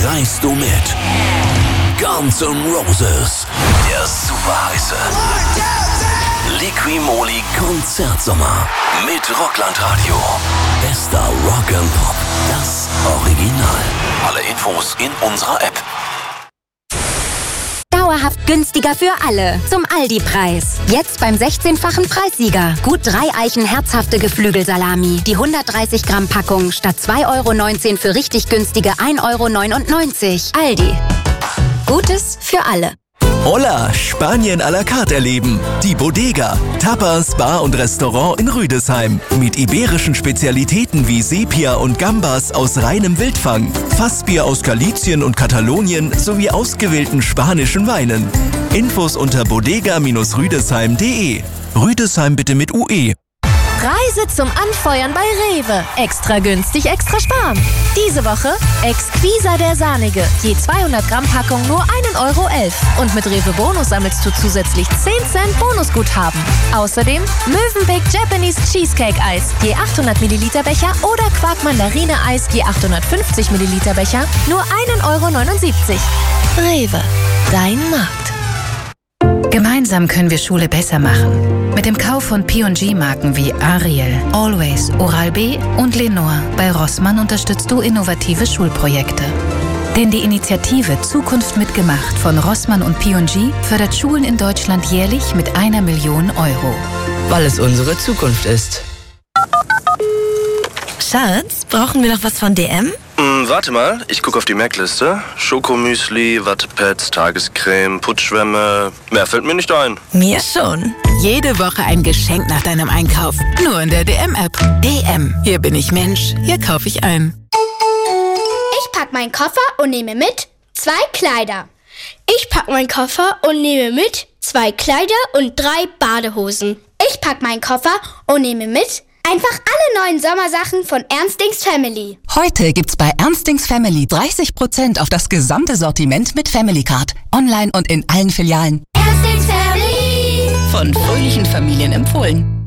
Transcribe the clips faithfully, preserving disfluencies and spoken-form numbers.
reist du mit. Guns N' Roses, der super heiße Liqui-Moly Konzertsommer mit Rockland-Radio. Bester Rock and Pop, das Original. Alle Infos in unserer App. Dauerhaft günstiger für alle. Zum Aldi-Preis. Jetzt beim sechzehnfachen Preissieger. Gut drei Eichen herzhafte Geflügelsalami. Die hundertdreißig Gramm Packung statt zwei Euro neunzehn für richtig günstige ein Euro neunundneunzig. Aldi. Gutes für alle. Hola, Spanien à la carte erleben. Die Bodega, Tapas, Bar und Restaurant in Rüdesheim. Mit iberischen Spezialitäten wie Sepia und Gambas aus reinem Wildfang, Fassbier aus Galizien und Katalonien sowie ausgewählten spanischen Weinen. Infos unter bodega Bindestrich rüdesheim punkt de. Rüdesheim bitte mit U E. Reise zum Anfeuern bei Rewe. Extra günstig, extra sparen. Diese Woche Exquisa der Sahnige. Je zweihundert Gramm Packung nur ein Euro elf. Und mit Rewe Bonus sammelst du zusätzlich zehn Cent Bonusguthaben. Außerdem Mövenpick Japanese Cheesecake Eis. Je achthundert Milliliter Becher oder Quark Mandarine Eis. Je achthundertfünfzig Milliliter Becher. Nur ein Euro neunundsiebzig. Rewe. Dein Markt. Gemeinsam können wir Schule besser machen. Mit dem Kauf von P und G-Marken wie Ariel, Always, Oral-B und Lenore bei Rossmann unterstützt du innovative Schulprojekte. Denn die Initiative Zukunft mitgemacht von Rossmann und P und G fördert Schulen in Deutschland jährlich mit einer Million Euro. Weil es unsere Zukunft ist. Schatz, brauchen wir noch was von D M? Mm, warte mal, ich gucke auf die Merkliste. Schokomüsli, Wattepads, Tagescreme, Putzschwämme. Mehr fällt mir nicht ein. Mir schon. Jede Woche ein Geschenk nach deinem Einkauf. Nur in der D M-App. D M. Hier bin ich Mensch. Hier kaufe ich ein. Ich pack meinen Koffer und nehme mit zwei Kleider. Ich pack meinen Koffer und nehme mit zwei Kleider und drei Badehosen. Ich pack meinen Koffer und nehme mit einfach alle neuen Sommersachen von Ernstings Family. Heute gibt's bei Ernstings Family dreißig Prozent auf das gesamte Sortiment mit Family Card. Online und in allen Filialen. Ernstings Family. Von fröhlichen Familien empfohlen.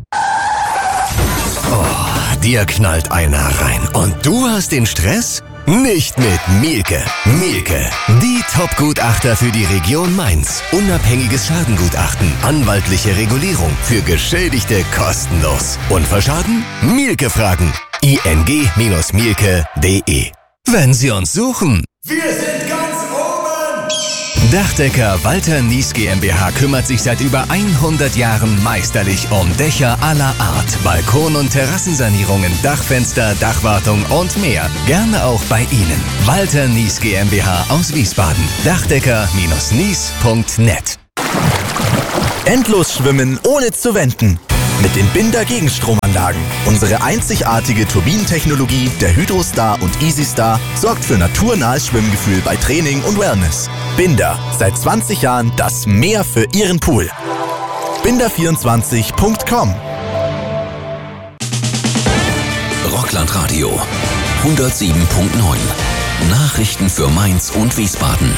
Oh, dir knallt einer rein. Und du hast den Stress? Nicht mit Mielke. Mielke, die Top-Gutachter für die Region Mainz. Unabhängiges Schadengutachten, anwaltliche Regulierung, für Geschädigte kostenlos. Unverschaden? Mielke fragen. I N G Mielke punkt de. Wenn Sie uns suchen. Wir sind ganz oben! Dachdecker Walter Nies GmbH kümmert sich seit über hundert Jahren meisterlich um Dächer aller Art, Balkon- und Terrassensanierungen, Dachfenster, Dachwartung und mehr. Gerne auch bei Ihnen. Walter Nies GmbH aus Wiesbaden. Dachdecker Bindestrich nies punkt net. Endlos schwimmen ohne zu wenden. Mit den Binder Gegenstromanlagen. Unsere einzigartige Turbinentechnologie, der Hydrostar und EasyStar, sorgt für naturnahes Schwimmgefühl bei Training und Wellness. Binder, seit zwanzig Jahren das Meer für Ihren Pool. binder vierundzwanzig punkt com. Rockland-Radio hundertsieben Komma neun. Nachrichten für Mainz und Wiesbaden.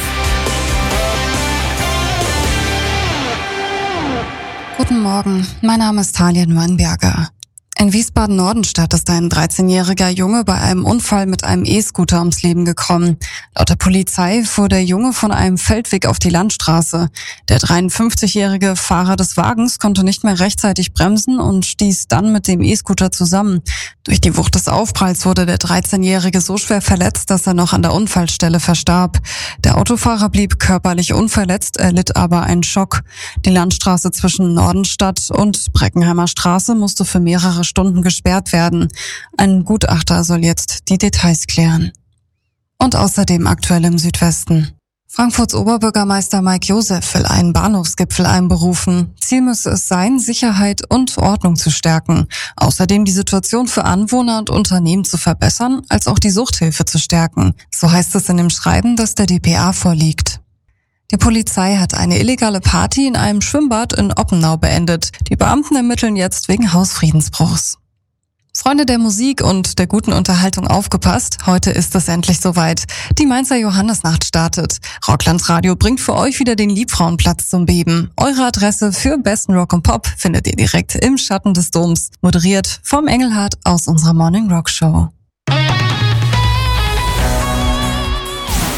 Guten Morgen, mein Name ist Talia Neuenberger. In Wiesbaden-Nordenstadt ist ein dreizehnjähriger Junge bei einem Unfall mit einem E-Scooter ums Leben gekommen. Laut der Polizei fuhr der Junge von einem Feldweg auf die Landstraße. Der dreiundfünfzigjährige Fahrer des Wagens konnte nicht mehr rechtzeitig bremsen und stieß dann mit dem E-Scooter zusammen. Durch die Wucht des Aufpralls wurde der dreizehnjährige so schwer verletzt, dass er noch an der Unfallstelle verstarb. Der Autofahrer blieb körperlich unverletzt, erlitt aber einen Schock. Die Landstraße zwischen Nordenstadt und Breckenheimer Straße musste für mehrere Stunden gesperrt werden. Ein Gutachter soll jetzt die Details klären. Und außerdem aktuell im Südwesten. Frankfurts Oberbürgermeister Mike Joseph will einen Bahnhofsgipfel einberufen. Ziel müsse es sein, Sicherheit und Ordnung zu stärken. Außerdem die Situation für Anwohner und Unternehmen zu verbessern, als auch die Suchthilfe zu stärken. So heißt es in dem Schreiben, das der D P A vorliegt. Die Polizei hat eine illegale Party in einem Schwimmbad in Oppenau beendet. Die Beamten ermitteln jetzt wegen Hausfriedensbruchs. Freunde der Musik und der guten Unterhaltung, aufgepasst, heute ist es endlich soweit. Die Mainzer Johannesnacht startet. Rocklands Radio bringt für euch wieder den Liebfrauenplatz zum Beben. Eure Adresse für besten Rock und Pop findet ihr direkt im Schatten des Doms. Moderiert vom Engelhardt aus unserer Morning Rock Show.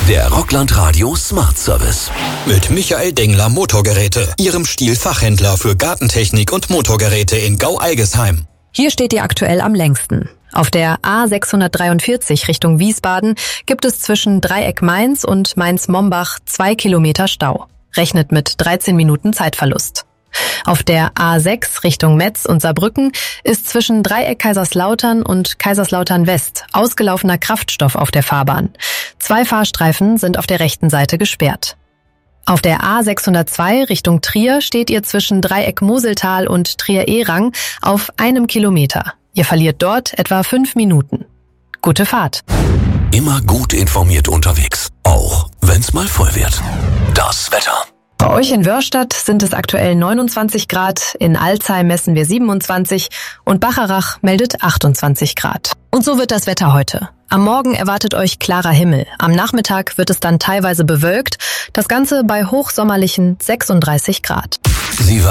Der Rockland Radio Smart Service. Mit Michael Dengler Motorgeräte, Ihrem Stihl-Fachhändler für Gartentechnik und Motorgeräte in Gau-Algesheim. Hier steht ihr aktuell am längsten. Auf der A sechshundertdreiundvierzig Richtung Wiesbaden gibt es zwischen Dreieck Mainz und Mainz-Mombach zwei Kilometer Stau. Rechnet mit dreizehn Minuten Zeitverlust. Auf der A sechs Richtung Metz und Saarbrücken ist zwischen Dreieck Kaiserslautern und Kaiserslautern West ausgelaufener Kraftstoff auf der Fahrbahn. Zwei Fahrstreifen sind auf der rechten Seite gesperrt. Auf der A sechshundertzwei Richtung Trier steht ihr zwischen Dreieck Moseltal und Trier-Ehrang auf einem Kilometer. Ihr verliert dort etwa fünf Minuten. Gute Fahrt. Immer gut informiert unterwegs, auch wenn's mal voll wird. Das Wetter. Bei euch in Wörstadt sind es aktuell neunundzwanzig Grad, in Alzey messen wir siebenundzwanzig und Bacharach meldet achtundzwanzig Grad. Und so wird das Wetter heute. Am Morgen erwartet euch klarer Himmel. Am Nachmittag wird es dann teilweise bewölkt. Das Ganze bei hochsommerlichen sechsunddreißig Grad. Sie war